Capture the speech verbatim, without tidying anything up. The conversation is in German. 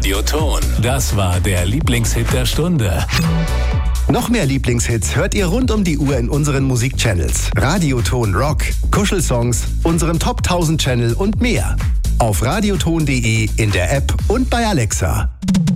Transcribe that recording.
Radioton. Das war der Lieblingshit der Stunde. Noch mehr Lieblingshits hört ihr rund um die Uhr in unseren Musikchannels. Radioton Rock, Kuschelsongs, unserem Top tausend Channel und mehr. Auf radioton punkt de, in der App und bei Alexa.